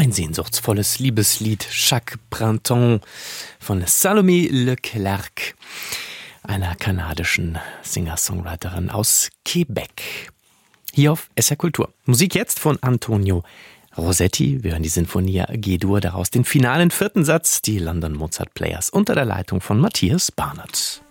Ein sehnsuchtsvolles Liebeslied, Chaque Printemps von Salomé Leclerc, einer kanadischen Singer-Songwriterin aus Quebec. Hier auf SR Kultur. Musik jetzt von Antonio Rossetti. Wir hören die Sinfonia G-Dur, daraus den finalen 4. Satz, die London Mozart Players unter der Leitung von Matthias Barnett.